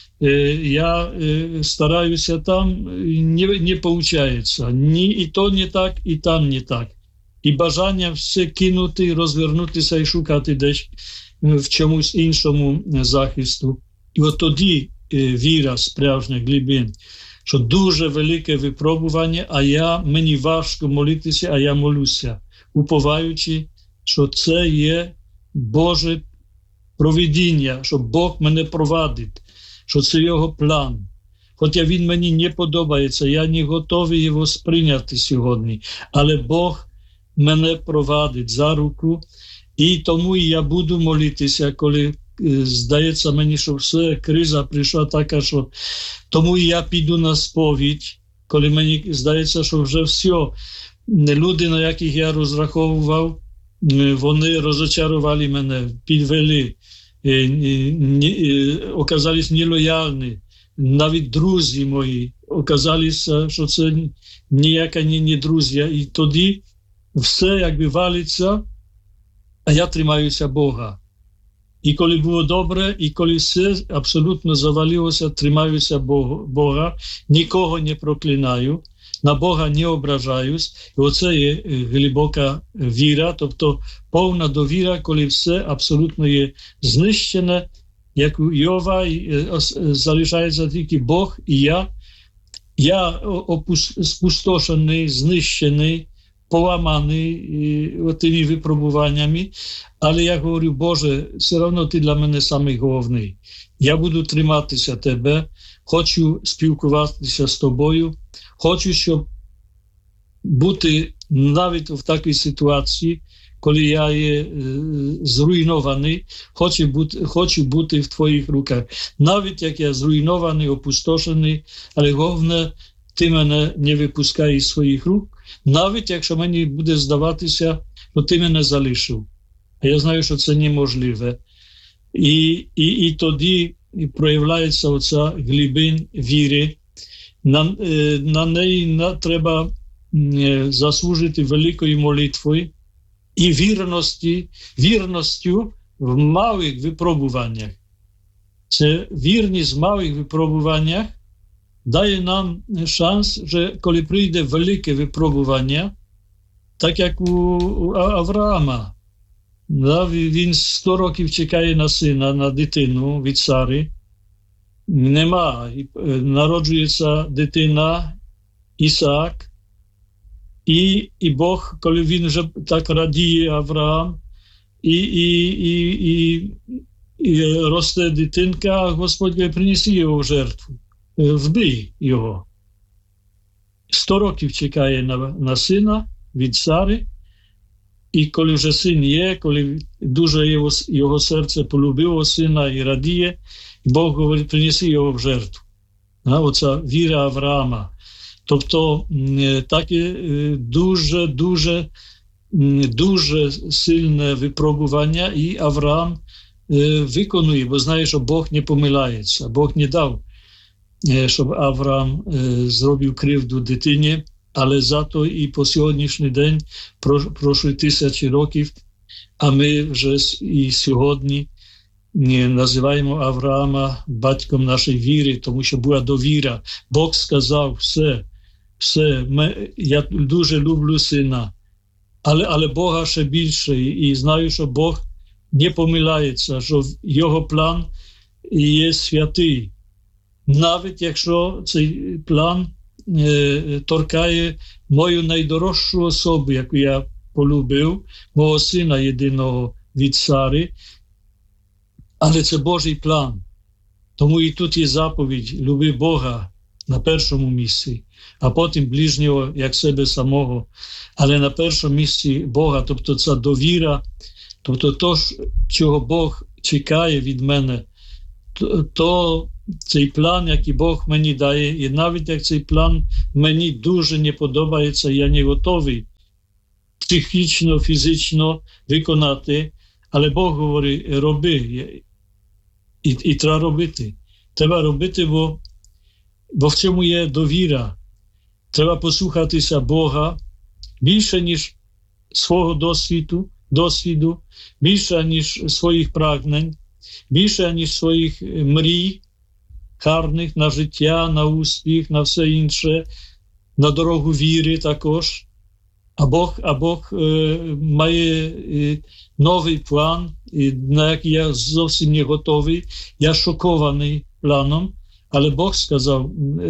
[SPEAKER 11] Я стараюся там, не виходить. Ні, і то не так, і там не так. І бажання все кинути, розвернутися і шукати десь в чомусь іншому захисту. І от тоді віра справжня, глибин, що дуже велике випробування, а мені важко молитися, а я молюся, уповаючи, що це є Боже провидіння, що Бог мене провадить, що це Його план. Хоча він мені не подобається, я не готовий його сприйняти сьогодні, але Бог мене провадить за руку, і тому я буду молитися, коли здається мені, що все, криза прийшла така, що тому я піду на сповідь, коли мені здається, що вже все, люди, на яких я розраховував, вони розочарували мене, підвели, оказались нелояльні, навіть друзі мої, оказалися, що це ніяка не друзі, і тоді все якби валиться, а я тримаюся Бога. І коли було добре, і коли все абсолютно завалилося, тримаюся Бога, нікого не проклинаю, на Бога не ображаюсь. І оце є глибока віра, тобто повна довіра, коли все абсолютно є знищене, як у Йова, залишається тільки Бог і я. Я спустошений, знищений, поламаний тими випробуваннями, але я говорю, Боже, все одно ти для мене самий головний. Я буду триматися тебе, хочу спілкуватися з тобою, хочу, щоб бути навіть в такій ситуації, коли я є зруйнований, хочу бути в твоїх руках. Навіть як я зруйнований, опустошений, але головне, ти мене не випускай із своїх рук, навіть якщо мені буде здаватися, що ти мене залишив. А я знаю, що це неможливе. І тоді проявляється оця глибин віри. На неї треба заслужити великою молитвою і вірністю в малих випробуваннях. Це вірність в малих випробуваннях дає нам шанс, що коли прийде велике випробування, так як у Авраама, він 100 років чекає на сина, на дитину від Сари, нема, народжується дитина Ісаак, і Бог, коли він вже так радіє Авраам, і росте дитинка, Господь принесе його в жертву, вбий його. 100 років чекає на сина від Сари, і коли вже син є, коли дуже його серце полюбило сина і радіє, Бог говорить, принеси його в жертву. Оця віра Авраама. Тобто таке дуже сильне випробування, і Авраам виконує, бо знає, що Бог не помиляється. Бог не дав, щоб Авраам зробив кривду дитині, але зато і по сьогоднішній день пройшли 1000 років, а ми вже і сьогодні називаємо Авраама батьком нашої віри, тому що була довіра. Бог сказав все, все, я дуже люблю сина, але Бога ще більше, і знаю, що Бог не помиляється, що його план є святий. Навіть якщо цей план торкає мою найдорожчу особу, яку я полюбив, мого сина єдиного від Сари, але це Божий план. Тому і тут є заповідь «Люби Бога» на першому місці, а потім ближнього, як себе самого. Але на першому місці Бога, тобто ця довіра, тобто то, чого Бог чекає від мене, то цей план, який Бог мені дає, і навіть як цей план мені дуже не подобається, я не готовий психічно, фізично виконати, але Бог говорить, роби, і треба робити. Треба робити, бо в цьому є довіра. Треба послухатися Бога більше, ніж свого досвіду, більше, ніж своїх прагнень, більше, ніж своїх мрій, гарних на життя, на успіх, на все інше, на дорогу віри також. А Бог має новий план, на який я зовсім не готовий. Я шокований планом, але Бог сказав,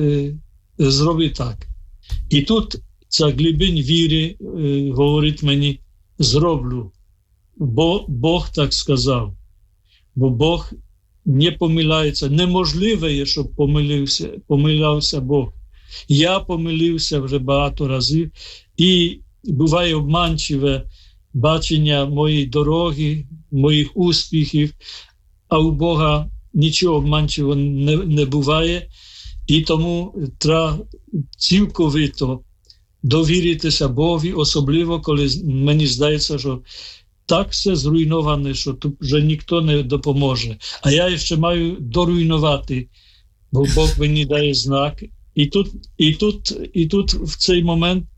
[SPEAKER 11] зроби так. І тут ця глибинь віри говорить мені, зроблю, бо Бог так сказав. Бо Бог не помиляється. Неможливо є, щоб помилявся Бог. Я помилився вже багато разів, і буває обманчиве бачення моєї дороги, моїх успіхів, а у Бога нічого обманчивого не буває, і тому треба цілковито довіритися Богові, особливо, коли мені здається, що так все зруйноване, що тут вже ніхто не допоможе. А я ще маю доруйнувати, бо Бог мені дає знак. І тут в цей момент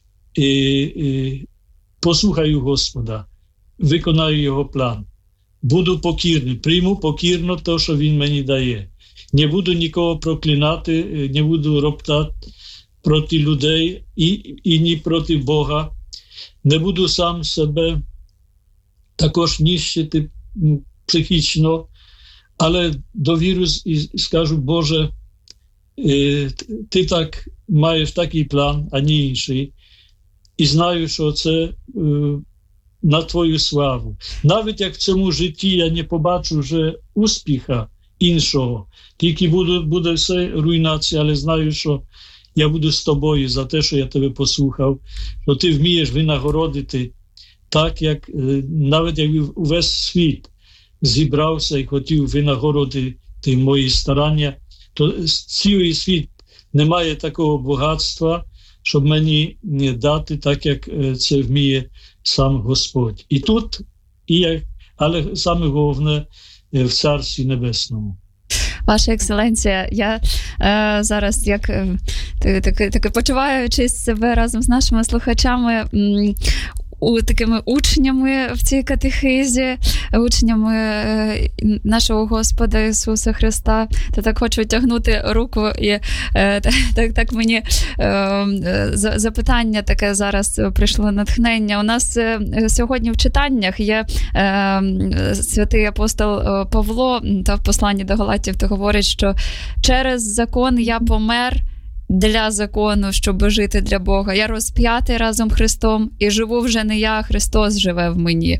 [SPEAKER 11] послухаю Господа, виконаю його план. Буду покірний, прийму покірно те, що він мені дає. Не буду нікого проклинати, не буду роптати проти людей і ні проти Бога. Не буду сам себе також нищити психічно, але довірю і скажу, Боже, ти так маєш такий план, а не інший. І знаю, що це на твою славу. Навіть як в цьому житті я не побачу вже успіха іншого, тільки буде все руйнація, але знаю, що я буду з тобою за те, що я тебе послухав, що ти вмієш винагородити так, як навіть як увесь світ зібрався і хотів винагородити мої старання, то цілий світ не має такого багатства, щоб мені дати так, як це вміє сам Господь. І тут, але саме головне в Царстві Небесному.
[SPEAKER 10] Ваша екселенція, я зараз як почуваючись себе разом з нашими слухачами такими учнями в цій катехизі, учнями нашого Господа Ісуса Христа, то так хочу тягнути руку і так мені запитання таке зараз прийшло, натхнення. У нас сьогодні в читаннях є святий апостол Павло, та в посланні до Галатів то говорить, що через закон я помер для закону, щоб жити для Бога. Я розп'ятий разом з Христом і живу вже не я, а Христос живе в мені.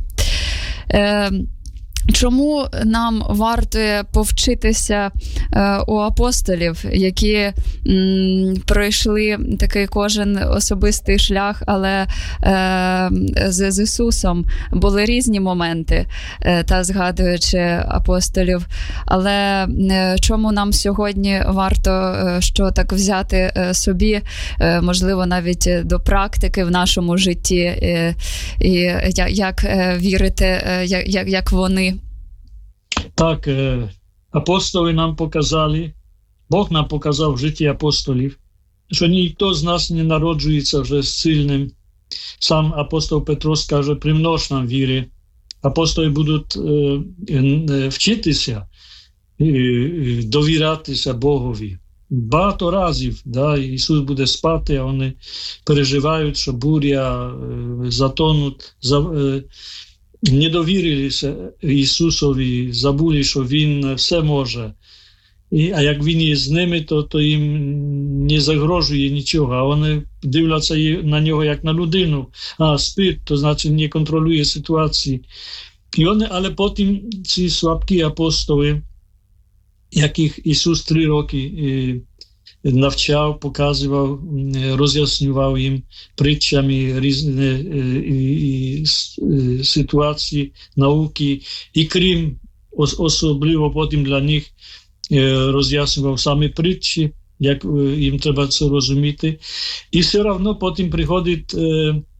[SPEAKER 10] Чому нам варто повчитися у апостолів, які пройшли такий кожен особистий шлях, але з Ісусом були різні моменти, та згадуючи апостолів. Але чому нам сьогодні варто що так взяти собі, можливо, навіть до практики в нашому житті, і як вірити, як вони?
[SPEAKER 11] Так, апостоли нам показали, Бог нам показав в житті апостолів, що ніхто з нас не народжується вже сильним. Сам апостол Петро скаже, примнож нам віри. Апостоли будуть вчитися, довірятися Богові. багато разів, да, Ісус буде спати, а вони переживають, що буря, затонуть, не довірилися Ісусові, забули, що Він все може. А як Він є з ними, то їм не загрожує нічого, а вони дивляться на нього як на людину. А спить, то значить не контролює ситуації. Але потім ці слабкі апостоли, яких Ісус 3 роки навчав, показував, роз'яснював їм притчами різні ситуації, науки, і крім, особливо потім для них роз'яснював саме притчі, як їм треба це розуміти. І все одно потім приходить